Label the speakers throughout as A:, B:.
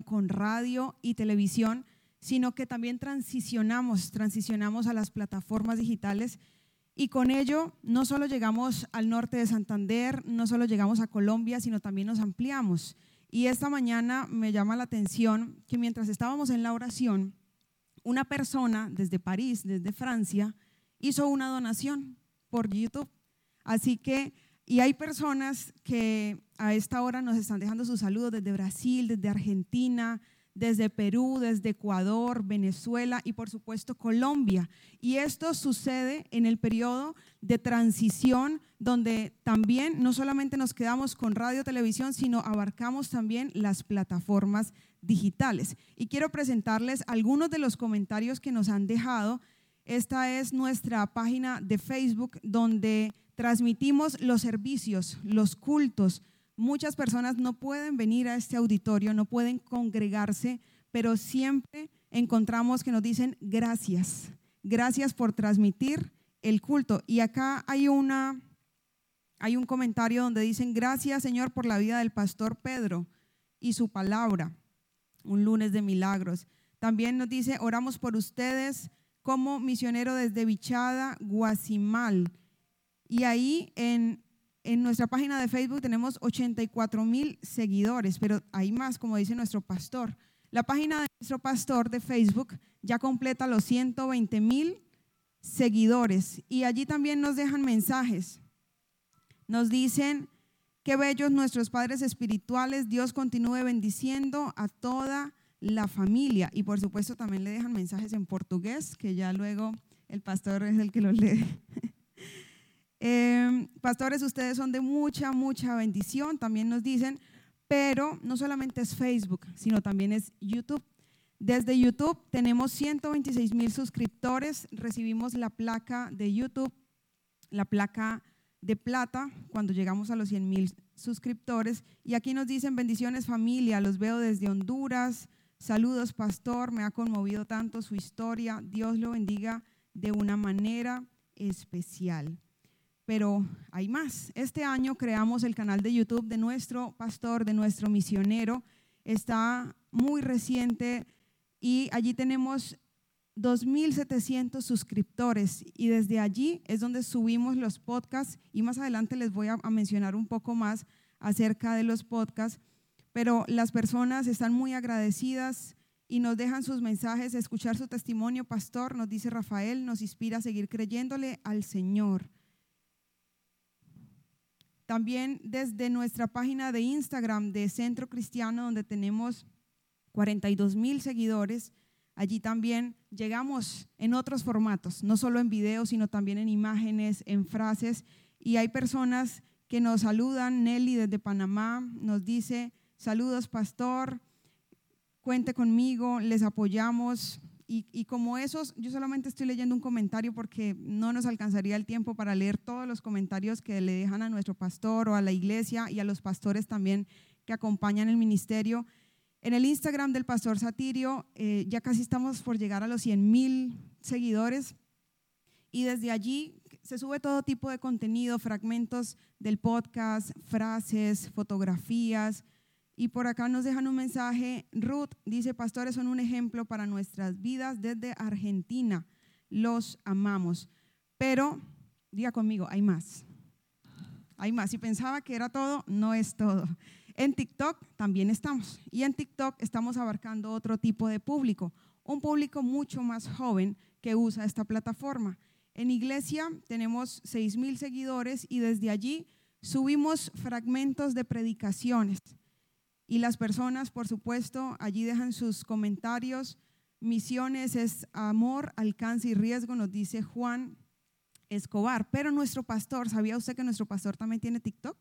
A: con radio y televisión, sino que también transicionamos a las plataformas digitales y con ello no solo llegamos al norte de Santander, no solo llegamos a Colombia, sino también nos ampliamos. Y esta mañana me llama la atención que mientras estábamos en la oración, una persona desde París, desde Francia, hizo una donación por YouTube. Así que, y hay personas que a esta hora nos están dejando sus saludos desde Brasil, desde Argentina, desde Perú, desde Ecuador, Venezuela y por supuesto Colombia. Y esto sucede en el periodo de transición donde también no solamente nos quedamos con radio, televisión, sino abarcamos también las plataformas digitales. Y quiero presentarles algunos de los comentarios que nos han dejado. Esta es nuestra página de Facebook donde transmitimos los servicios, los cultos. Muchas personas no pueden venir a este auditorio, no pueden congregarse, pero siempre encontramos que nos dicen gracias, gracias por transmitir el culto. Y acá hay un comentario donde dicen gracias Señor por la vida del pastor Pedro y su palabra, un lunes de milagros. También nos dice oramos por ustedes como misionero desde Vichada, Guasimal. Y ahí en nuestra página de Facebook tenemos 84,000 seguidores, pero hay más, como dice nuestro pastor. La página de nuestro pastor de Facebook ya completa los 120,000 seguidores y allí también nos dejan mensajes. Nos dicen, qué bellos nuestros padres espirituales, Dios continúe bendiciendo a toda la familia. Y por supuesto también le dejan mensajes en portugués, que ya luego el pastor es el que los lee. Pastores, ustedes son de mucha bendición, también nos dicen, pero no solamente es Facebook, sino también es YouTube. Desde YouTube tenemos 126,000 suscriptores, recibimos la placa de YouTube, la placa de plata cuando llegamos a los 100,000 suscriptores y aquí nos dicen bendiciones familia, los veo desde Honduras, saludos pastor, me ha conmovido tanto su historia, Dios lo bendiga de una manera especial. Pero hay más. Este año creamos el canal de YouTube de nuestro pastor, de nuestro misionero. Está muy reciente y allí tenemos 2,700 suscriptores y desde allí es donde subimos los podcasts y más adelante les voy a mencionar un poco más acerca de los podcasts, pero las personas están muy agradecidas y nos dejan sus mensajes, escuchar su testimonio. Pastor, nos dice Rafael, nos inspira a seguir creyéndole al Señor. También desde nuestra página de Instagram de Centro Cristiano, donde tenemos 42,000 seguidores, allí también llegamos en otros formatos, no solo en videos, sino también en imágenes, en frases. Y hay personas que nos saludan. Nelly desde Panamá nos dice, saludos pastor, cuente conmigo, les apoyamos. Y como esos, yo solamente estoy leyendo un comentario porque no nos alcanzaría el tiempo para leer todos los comentarios que le dejan a nuestro pastor o a la iglesia y a los pastores también que acompañan el ministerio. En el Instagram del pastor Satirio ya casi estamos por llegar a los 100,000 seguidores y desde allí se sube todo tipo de contenido, fragmentos del podcast, frases, fotografías. Y por acá nos dejan un mensaje, Ruth dice, pastores son un ejemplo para nuestras vidas desde Argentina, los amamos. Pero, diga conmigo, hay más. Hay más, si pensaba que era todo, no es todo. En TikTok también estamos y en TikTok estamos abarcando otro tipo de público, un público mucho más joven que usa esta plataforma. En iglesia tenemos 6,000 seguidores y desde allí subimos fragmentos de predicaciones. Y las personas, por supuesto, allí dejan sus comentarios. Misiones es amor, alcance y riesgo, nos dice Juan Escobar. Pero nuestro pastor, ¿sabía usted que nuestro pastor también tiene TikTok?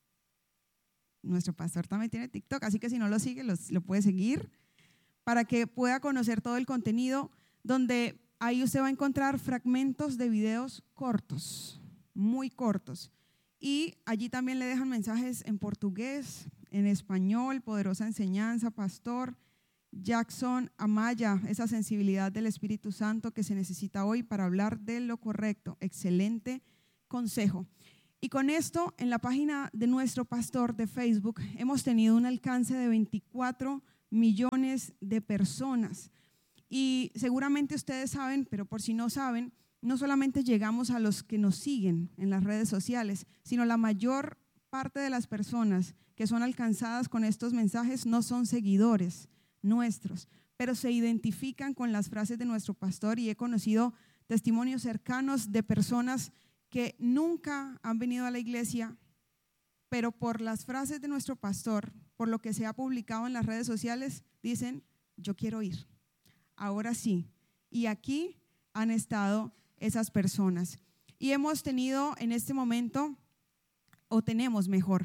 A: Nuestro pastor también tiene TikTok, así que si no lo sigue, lo puede seguir para que pueda conocer todo el contenido, donde ahí usted va a encontrar fragmentos de videos cortos, muy cortos. Y allí también le dejan mensajes en portugués, en español, poderosa enseñanza, pastor Jackson Amaya, esa sensibilidad del Espíritu Santo que se necesita hoy para hablar de lo correcto, excelente consejo. Y con esto, en la página de nuestro pastor de Facebook, hemos tenido un alcance de 24 millones de personas. Y seguramente ustedes saben, pero por si no saben, no solamente llegamos a los que nos siguen en las redes sociales, sino la mayor parte de las personas que son alcanzadas con estos mensajes no son seguidores nuestros, pero se identifican con las frases de nuestro pastor, y he conocido testimonios cercanos de personas que nunca han venido a la iglesia, pero por las frases de nuestro pastor, por lo que se ha publicado en las redes sociales, dicen: yo quiero ir, ahora sí. Y aquí han estado esas personas. Y hemos tenido en este momento, o tenemos mejor,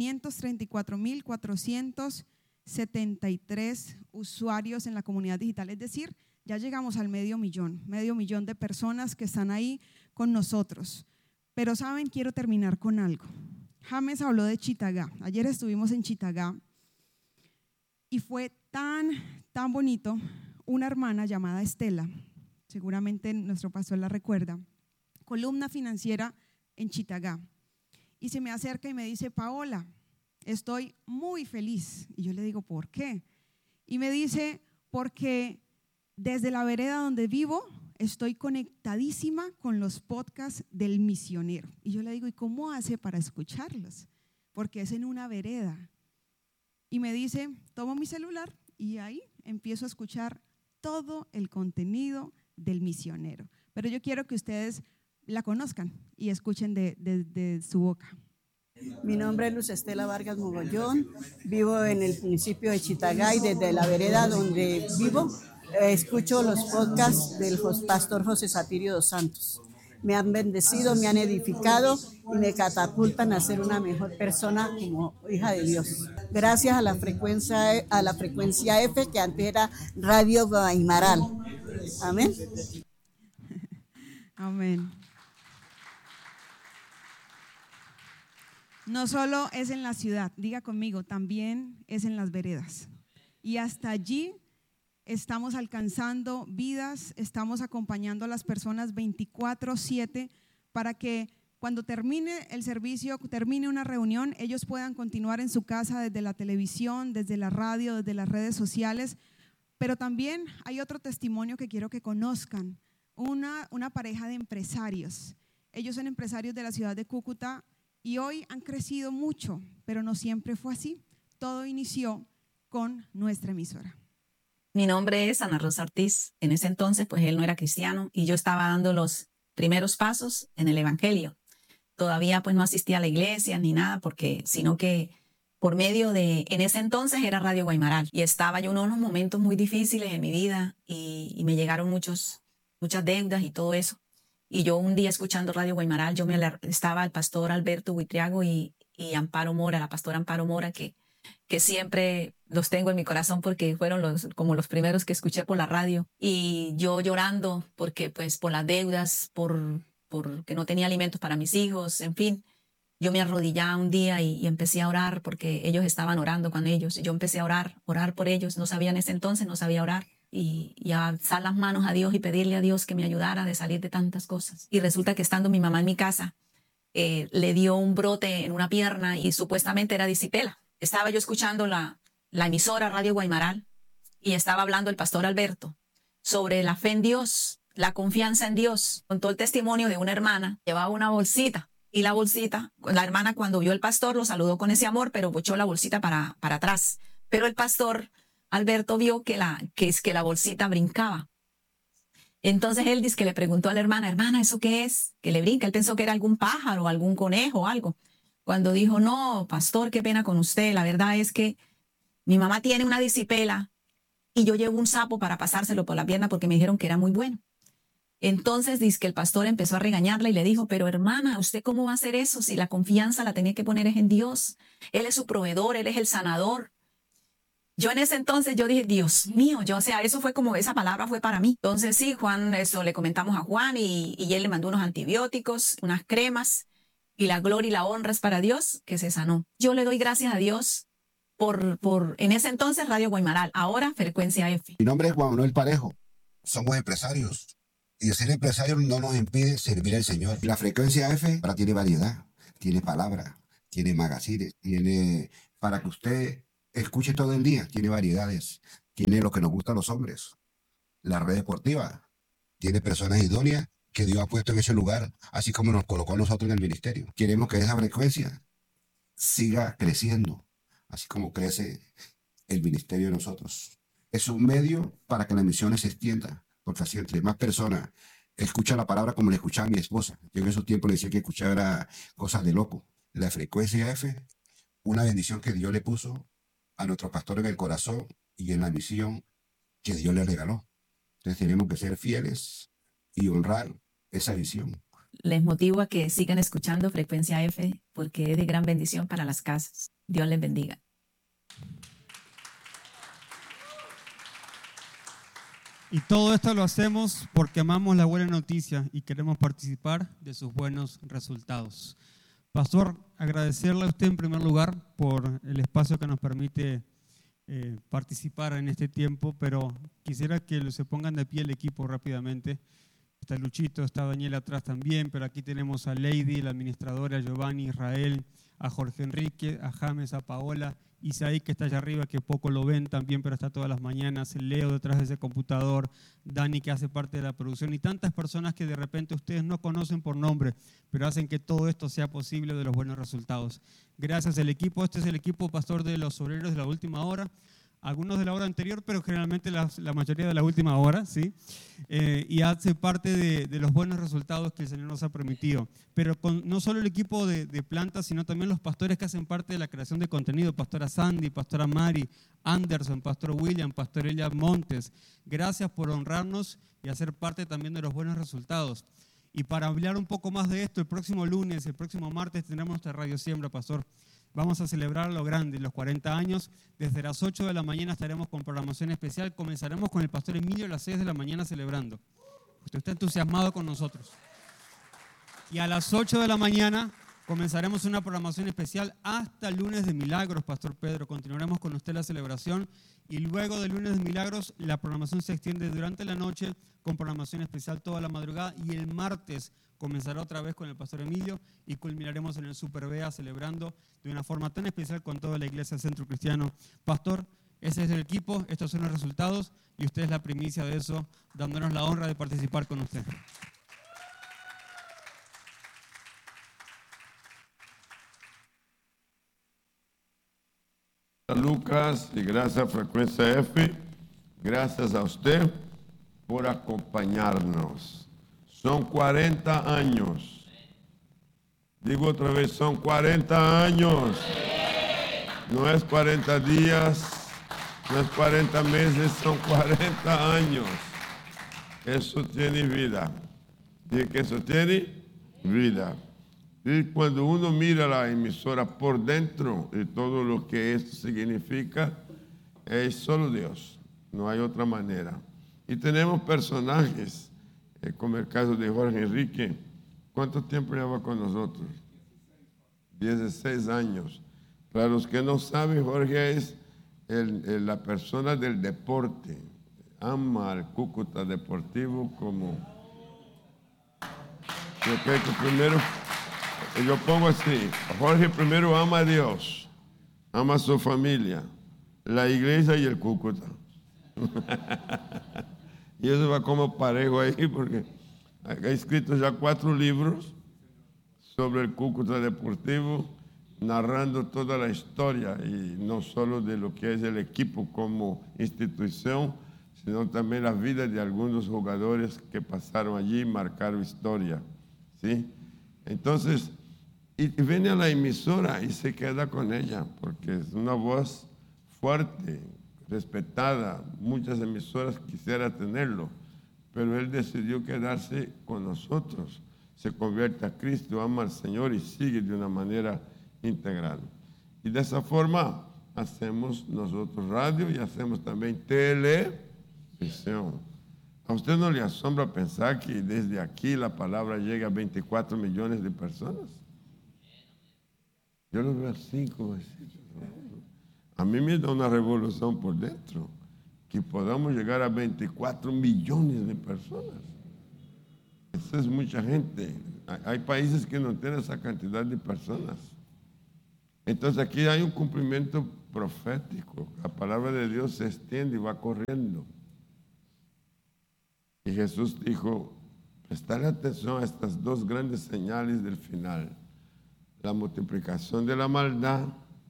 A: 534,473 usuarios en la comunidad digital. Es decir, ya llegamos al medio millón de personas que están ahí con nosotros. Pero saben, quiero terminar con algo. James habló de Chitagá. Ayer estuvimos en Chitagá y fue tan bonito. Una hermana llamada Estela, seguramente nuestro pastor la recuerda, columna financiera en Chitagá, y se me acerca y me dice: Paola, estoy muy feliz. Y yo le digo: ¿por qué? Y me dice: porque desde la vereda donde vivo estoy conectadísima con los podcasts del misionero. Y yo le digo: ¿y cómo hace para escucharlos? Porque es en una vereda. Y me dice: tomo mi celular y ahí empiezo a escuchar todo el contenido del misionero. Pero yo quiero que ustedes la conozcan y escuchen de su boca.
B: Mi nombre es Luz Estela Vargas Mogollón, vivo en el municipio de Chitagá, y desde la vereda donde vivo escucho los podcasts del pastor José Satirio dos Santos. Me han bendecido, me han edificado y me catapultan a ser una mejor persona como hija de Dios. Gracias a la frecuencia F, que antes era Radio Guaymaral. Amén.
A: Amén. No solo es en la ciudad, diga conmigo, también es en las veredas. Y hasta allí estamos alcanzando vidas, estamos acompañando a las personas 24/7 para que cuando termine el servicio, termine una reunión, ellos puedan continuar en su casa desde la televisión, desde la radio, desde las redes sociales. Pero también hay otro testimonio que quiero que conozcan, una pareja de empresarios. Ellos son empresarios de la ciudad de Cúcuta y hoy han crecido mucho, pero no siempre fue así. Todo inició con nuestra emisora.
C: Mi nombre es Ana Rosa Ortiz. En ese entonces, pues él no era cristiano y yo estaba dando los primeros pasos en el evangelio. Todavía pues no asistía a la iglesia ni nada, sino que por medio en ese entonces era Radio Guaymaral, y estaba yo en unos momentos muy difíciles en mi vida y me llegaron muchas deudas y todo eso. Y yo un día escuchando Radio Guaymaral, estaba el pastor Alberto Buitriago y Amparo Mora, la pastora Amparo Mora, que siempre los tengo en mi corazón porque fueron como los primeros que escuché por la radio. Y yo llorando porque pues por las deudas, porque no tenía alimentos para mis hijos, en fin. Yo me arrodillaba un día y empecé a orar porque ellos estaban orando con ellos. Yo empecé a orar por ellos. No sabía en ese entonces, no sabía orar. Y a alzar las manos a Dios y pedirle a Dios que me ayudara de salir de tantas cosas. Y resulta que estando mi mamá en mi casa, le dio un brote en una pierna y supuestamente era disipela. Estaba yo escuchando la emisora Radio Guaymaral y estaba hablando el pastor Alberto sobre la fe en Dios, la confianza en Dios. Contó el testimonio de una hermana, llevaba una bolsita. Y la bolsita, la hermana cuando vio al pastor lo saludó con ese amor, pero echó la bolsita para atrás. Pero el pastor Alberto vio que la bolsita brincaba. Entonces él dice que le preguntó a la hermana: hermana, ¿eso qué es? Que le brinca. Él pensó que era algún pájaro, algún conejo o algo. Cuando dijo: no, pastor, qué pena con usted. La verdad es que mi mamá tiene una disipela y yo llevo un sapo para pasárselo por la pierna porque me dijeron que era muy bueno. Entonces dice que el pastor empezó a regañarla y le dijo: pero hermana, ¿usted cómo va a hacer eso si la confianza la tenía que poner es en Dios? Él es su proveedor, Él es el sanador. Yo en ese entonces yo dije: Dios mío, eso fue como, esa palabra fue para mí. Entonces sí, Juan, eso le comentamos a Juan y él le mandó unos antibióticos, unas cremas, y la gloria y la honra es para Dios, que se sanó. Yo le doy gracias a Dios por en ese entonces Radio Guaymaral, ahora Frecuencia F.
D: Mi nombre es Juan Manuel Parejo. Somos empresarios. Y ser empresario no nos impide servir al Señor. La Frecuencia F tiene variedad, tiene palabra, tiene magazines, tiene para que usted escuche todo el día, tiene variedades, tiene lo que nos gusta a los hombres. La red deportiva tiene personas idóneas que Dios ha puesto en ese lugar, así como nos colocó a nosotros en el ministerio. Queremos que esa frecuencia siga creciendo, así como crece el ministerio de nosotros. Es un medio para que las misiones se extiendan, porque así entre más personas escuchan la palabra como le escuchaba a mi esposa. Yo en esos tiempos le decía que escuchara cosas de loco. La frecuencia F, una bendición que Dios le puso a nuestro pastor en el corazón y en la misión que Dios le regaló. Entonces tenemos que ser fieles y honrar esa visión.
C: Les motivo a que sigan escuchando Frecuencia F porque es de gran bendición para las casas. Dios les bendiga.
E: Y todo esto lo hacemos porque amamos la buena noticia y queremos participar de sus buenos resultados. Pastor, agradecerle a usted en primer lugar por el espacio que nos permite participar en este tiempo, pero quisiera que se pongan de pie el equipo rápidamente. Está Luchito, está Daniel atrás también, pero aquí tenemos a Lady, la administradora, a Giovanni, Israel, a Jorge Enrique, a James, a Paola, Isaí, que está allá arriba, que poco lo ven también, pero está todas las mañanas, Leo detrás de ese computador, Dani, que hace parte de la producción, y tantas personas que de repente ustedes no conocen por nombre, pero hacen que todo esto sea posible, de los buenos resultados. Gracias al equipo. Este es el equipo pastor de los obreros de la última hora, algunos de la hora anterior, pero generalmente la mayoría de la última hora, ¿sí? Y hace parte de los buenos resultados que el Señor nos ha permitido. Pero no solo el equipo de plantas, sino también los pastores que hacen parte de la creación de contenido, pastora Sandy, pastora Mari, Anderson, pastor William, pastor Elia Montes. Gracias por honrarnos y hacer parte también de los buenos resultados. Y para hablar un poco más de esto, el próximo lunes, el próximo martes tendremos nuestra Radio Siembra, pastor. Vamos a celebrar lo grande, los 40 años. Desde las 8 de la mañana estaremos con programación especial. Comenzaremos con el pastor Emilio a las 6 de la mañana celebrando. Usted está entusiasmado con nosotros. Y a las 8 de la mañana comenzaremos una programación especial hasta el lunes de Milagros, pastor Pedro. Continuaremos con usted la celebración. Y luego del lunes de Milagros, la programación se extiende durante la noche con programación especial toda la madrugada. Y el martes comenzará otra vez con el pastor Emilio y culminaremos en el Super Bea celebrando de una forma tan especial con toda la iglesia Centro Cristiano. Pastor, ese es el equipo, estos son los resultados y usted es la primicia de eso, dándonos la honra de participar con usted.
F: Lucas, y gracias a Frecuencia F, gracias a usted por acompañarnos. Son 40 años. Digo otra vez, son 40 años. No es 40 días, no es 40 meses, son 40 años. Eso tiene vida. Dice que eso tiene vida. Y cuando uno mira la emisora por dentro de todo lo que esto significa, es solo Dios, no hay otra manera. Y tenemos personajes, como el caso de Jorge Enrique. ¿Cuánto tiempo lleva con nosotros? 16 años. Para los que no saben, Jorge es la persona del deporte. Ama al Cúcuta Deportivo como... Yo creo que primero... Yo pongo así, Jorge primero ama a Dios, ama a su familia, la iglesia y el Cúcuta. Y eso va como parejo ahí porque ha escrito ya 4 libros sobre el Cúcuta Deportivo, narrando toda la historia y no solo de lo que es el equipo como institución, sino también la vida de algunos jugadores que pasaron allí y marcaron historia, ¿sí? Entonces, y viene a la emisora y se queda con ella, porque es una voz fuerte, respetada. Muchas emisoras quisieran tenerlo, pero él decidió quedarse con nosotros. Se convierte a Cristo, ama al Señor y sigue de una manera integral. Y de esa forma hacemos nosotros radio y hacemos también televisión. ¿A usted no le asombra pensar que desde aquí la palabra llega a 24 millones de personas? Yo lo veo así, como decir, a mí me da una revolución por dentro, que podamos llegar a 24 millones de personas. Eso es mucha gente. Hay países que no tienen esa cantidad de personas. Entonces aquí hay un cumplimiento profético. La palabra de Dios se extiende y va corriendo. Y Jesús dijo, prestarle atención a estas dos grandes señales del final. La multiplicación de la maldad,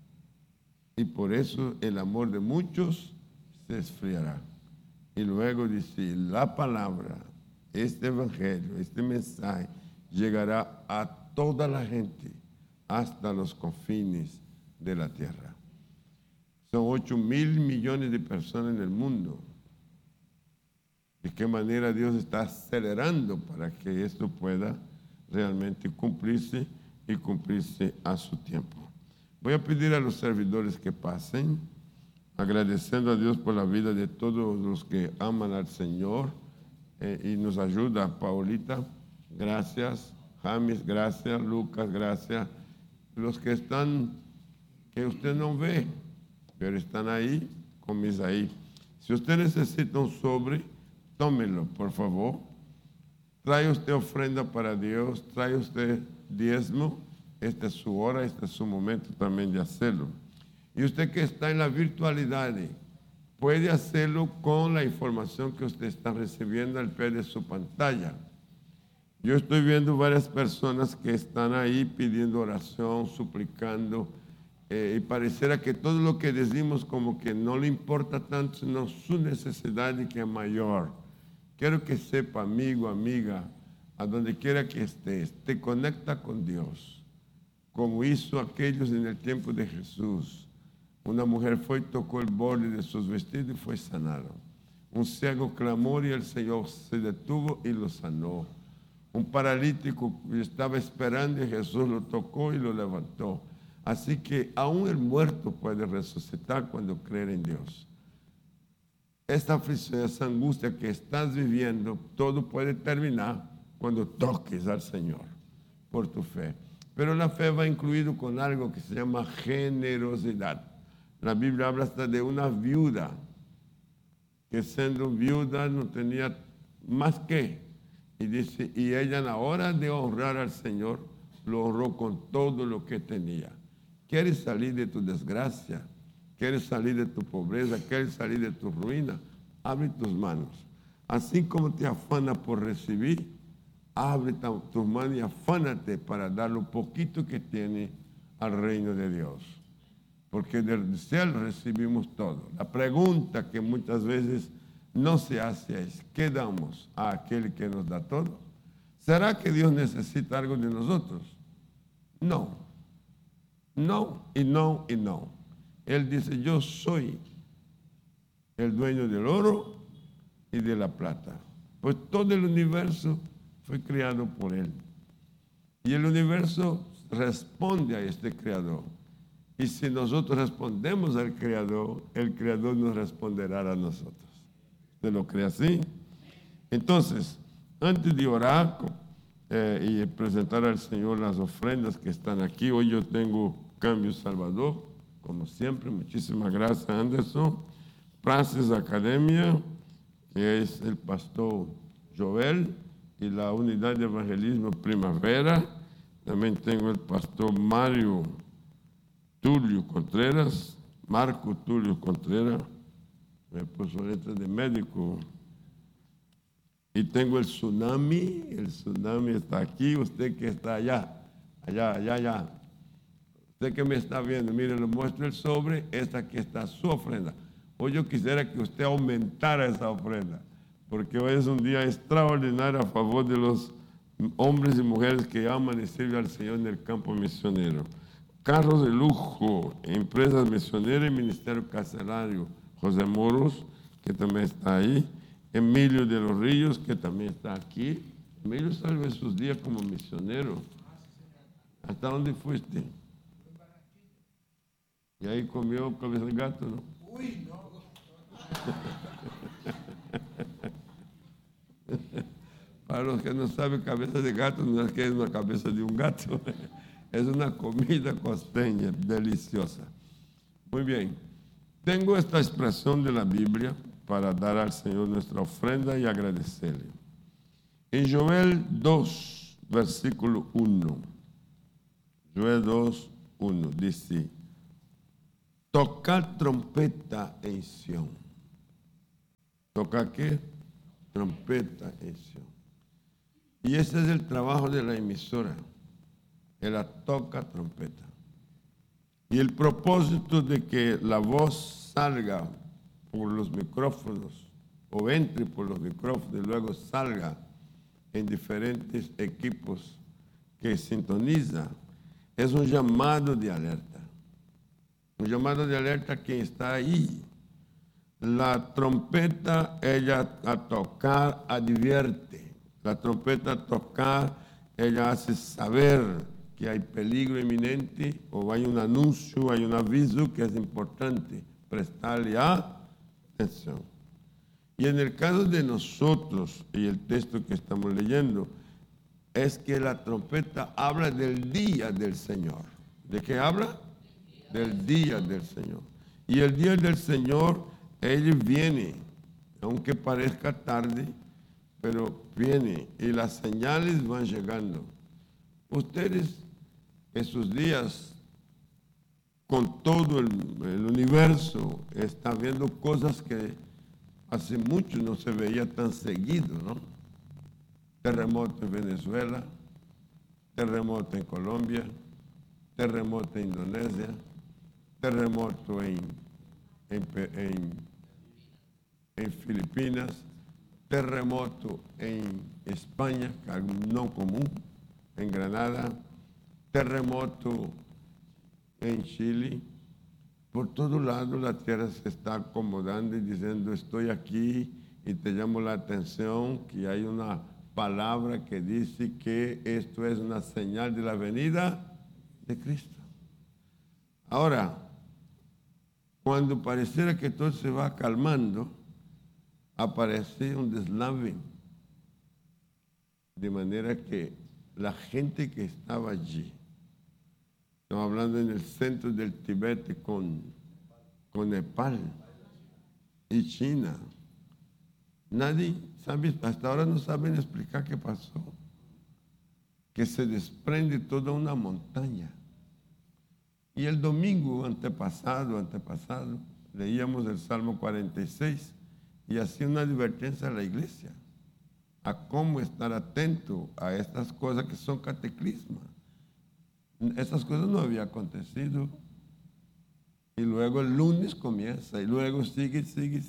F: y por eso el amor de muchos se esfriará. Y luego dice, la palabra, este evangelio, este mensaje, llegará a toda la gente, hasta los confines de la tierra. Son 8.000 millones de personas en el mundo. ¿De qué manera Dios está acelerando para que esto pueda realmente cumplirse y cumplirse a su tiempo? Voy a pedir a los servidores que pasen, agradeciendo a Dios por la vida de todos los que aman al Señor y nos ayuda. Paulita, gracias. James, gracias. Lucas, gracias. Los que están, que usted no ve, pero están ahí, con Misaí. Si usted necesita un sobre, tómelo, por favor. Trae usted ofrenda para Dios, trae usted diezmo. Esta es su hora, este es su momento también de hacerlo. Y usted que está en la virtualidad, puede hacerlo con la información que usted está recibiendo al pie de su pantalla. Yo estoy viendo varias personas que están ahí pidiendo oración, suplicando, y pareciera que todo lo que decimos como que no le importa tanto, sino su necesidad y que es mayor. Quiero que sepa, amigo, amiga, a donde quiera que estés, te conecta con Dios, como hizo aquellos en el tiempo de Jesús. Una mujer fue y tocó el borde de sus vestidos y fue sanado. Un ciego clamó y el Señor se detuvo y lo sanó. Un paralítico estaba esperando y Jesús lo tocó y lo levantó. Así que aún el muerto puede resucitar cuando cree en Dios. Esta aflicción, esa angustia que estás viviendo, todo puede terminar cuando toques al Señor por tu fe. Pero la fe va incluido con algo que se llama generosidad. La Biblia habla hasta de una viuda que siendo viuda no tenía más que. Y dice, y ella en la hora de honrar al Señor, lo honró con todo lo que tenía. ¿Quieres salir de tu desgracia? ¿Quieres salir de tu pobreza? ¿Quieres salir de tu ruina? Abre tus manos. Así como te afana por recibir, abre tus manos y afánate para dar lo poquito que tiene al reino de Dios. Porque del cielo recibimos todo. La pregunta que muchas veces no se hace es, ¿qué damos a aquel que nos da todo? ¿Será que Dios necesita algo de nosotros? No. No y no y no. Él dice, yo soy el dueño del oro y de la plata. Pues todo el universo fue creado por Él. Y el universo responde a este Creador. Y si nosotros respondemos al Creador, el Creador nos responderá a nosotros. ¿Usted lo cree así? Entonces, antes de orar y presentar al Señor las ofrendas que están aquí, hoy yo tengo Cambio Salvador, como siempre. Muchísimas gracias, Anderson. Praxis Academia, que es el pastor Joel, y la unidad de evangelismo Primavera. También tengo el pastor Mario Tulio Contreras, Marco Tulio Contreras, me puso letras de médico. Y tengo el tsunami está aquí, usted que está allá. Usted que me está viendo, mire, le muestro el sobre, esta aquí está su ofrenda. Hoy yo quisiera que usted aumentara esa ofrenda, porque hoy es un día extraordinario a favor de los hombres y mujeres que aman y sirven al Señor en el campo misionero. Carros de lujo, empresas misioneras y ministerio carcelario. José Moros, que también está ahí. Emilio de los Ríos, que también está aquí. Emilio salve sus días como misionero. ¿Hasta dónde fuiste? Y ahí comió cabeza de gato, ¿no? Uy, no. Para los que no saben, cabeza de gato no es que es una cabeza de un gato. Es una comida costeña deliciosa. Muy bien. Tengo esta expresión de la Biblia para dar al Señor nuestra ofrenda y agradecerle. En Joel 2, versículo 1. Joel 2, 1 dice: tocar trompeta en Sión. ¿Tocar qué? Trompeta en Sión. Y ese es el trabajo de la emisora. Ella toca trompeta. Y el propósito de que la voz salga por los micrófonos o entre por los micrófonos y luego salga en diferentes equipos que sintoniza, es un llamado de alerta. Un llamado de alerta a quien está ahí. La trompeta, ella a tocar advierte. La trompeta a tocar, ella hace saber que hay peligro inminente o hay un anuncio, hay un aviso que es importante prestarle atención. Y en el caso de nosotros, y el texto que estamos leyendo, es que la trompeta habla del día del Señor. ¿De qué habla? Del día del Señor. Y el día del Señor, Él viene, aunque parezca tarde, pero viene y las señales van llegando. Ustedes, esos días, con todo el universo, están viendo cosas que hace mucho no se veía tan seguido, ¿no? Terremoto en Venezuela, terremoto en Colombia, terremoto en Indonesia, terremoto en Filipinas, terremoto en España, no común, en Granada, terremoto en Chile. Por todo lado la tierra se está acomodando y diciendo, estoy aquí y te llamo la atención que hay una palabra que dice que esto es una señal de la venida de Cristo. Ahora, cuando pareciera que todo se va calmando, aparece un deslave, de manera que la gente que estaba allí, estamos hablando en el centro del Tíbet con Nepal y China, nadie sabe, hasta ahora no saben explicar qué pasó, que se desprende toda una montaña. Y el domingo antepasado, leíamos el Salmo 46 y hacía una advertencia a la iglesia a cómo estar atento a estas cosas que son cataclismas. Estas cosas no habían acontecido. Y luego el lunes comienza y luego sigue.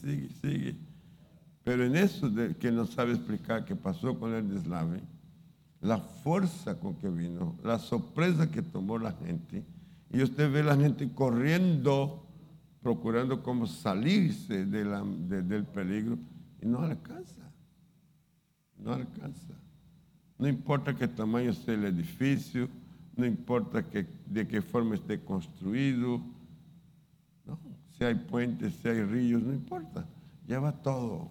F: Pero en eso de que no sabe explicar qué pasó con el deslave, la fuerza con que vino, la sorpresa que tomó la gente, y usted ve la gente corriendo, procurando cómo salirse del peligro, y no alcanza. No alcanza. No importa qué tamaño sea el edificio, no importa de qué forma esté construido, no, si hay puentes, si hay ríos, no importa, lleva todo.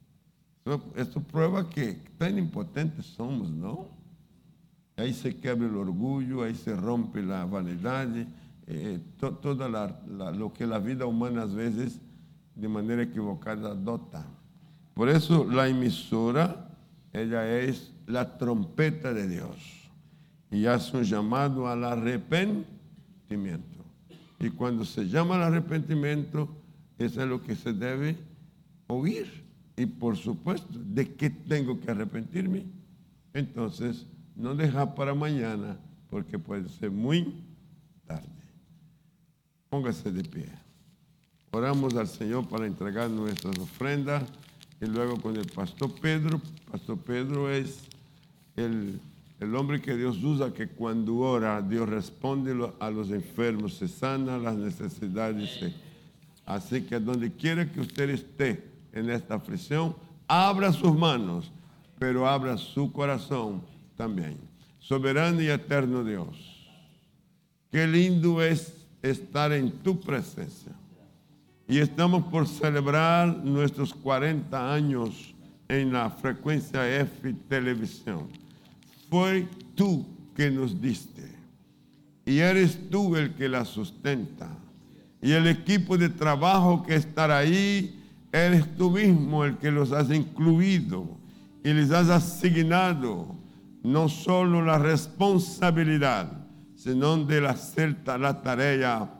F: Esto prueba que tan impotentes somos, ¿no? Ahí se quebra el orgullo, ahí se rompe la vanidad, toda lo que la vida humana a veces de manera equivocada adopta. Por eso la emisora, ella es la trompeta de Dios y hace un llamado al arrepentimiento. Y cuando se llama al arrepentimiento, eso es lo que se debe oír. Y por supuesto, ¿de qué tengo que arrepentirme? Entonces, no dejar para mañana, porque puede ser muy tarde. Póngase de pie. Oramos al Señor para entregar nuestras ofrendas y luego con el pastor Pedro. Pastor Pedro es el hombre que Dios usa, que cuando ora, Dios responde a los enfermos, se sana las necesidades. Así que donde quiera que usted esté en esta aflicción, abra sus manos, pero abra su corazón también. Soberano y eterno Dios, qué lindo es estar en tu presencia. Y estamos por celebrar nuestros 40 años en la frecuencia F Televisión. Fue tú que nos diste y eres tú el que la sustenta. Y el equipo de trabajo que estará ahí, eres tú mismo el que los has incluido y les has asignado no solo la responsabilidad, sino de hacer la tarea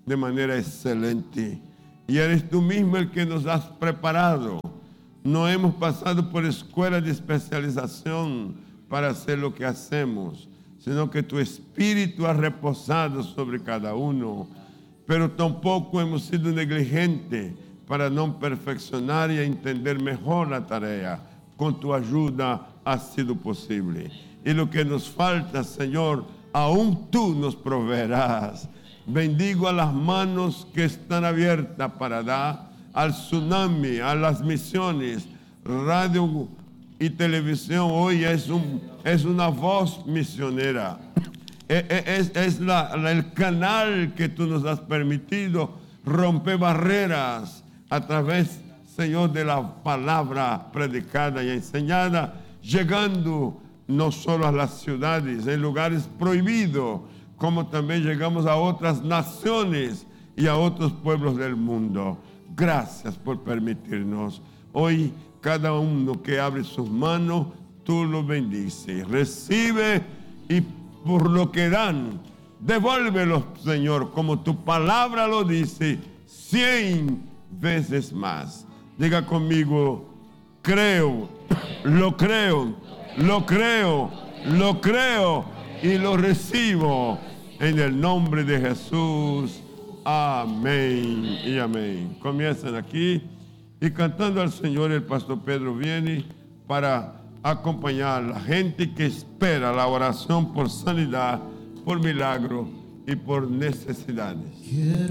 F: de manera excelente. Y eres tú mismo el que nos has preparado. No hemos pasado por escuela de especialización para hacer lo que hacemos, sino que tu Espíritu ha reposado sobre cada uno. Pero tampoco hemos sido negligentes para no perfeccionar y entender mejor la tarea. Con tu ayuda ha sido posible. Y lo que nos falta, Señor, aún tú nos proveerás. Bendigo a las manos que están abiertas para dar al tsunami, a las misiones. Radio y televisión hoy es una voz misionera. Es el canal que tú nos has permitido romper barreras a través, Señor, de la palabra predicada y enseñada, llegando no solo a las ciudades, en lugares prohibidos, como también llegamos a otras naciones y a otros pueblos del mundo. Gracias por permitirnos. Hoy cada uno que abre sus manos, tú lo bendices. Recibe y por lo que dan, devuélvelo, Señor, como tu palabra lo dice, 100 veces más. Diga conmigo, creo, lo creo, lo creo, lo creo y lo recibo en el nombre de Jesús. Amén y amén. Comienzan aquí y cantando al Señor, el pastor Pedro viene para acompañar a la gente que espera la oración por sanidad, por milagro y por necesidades.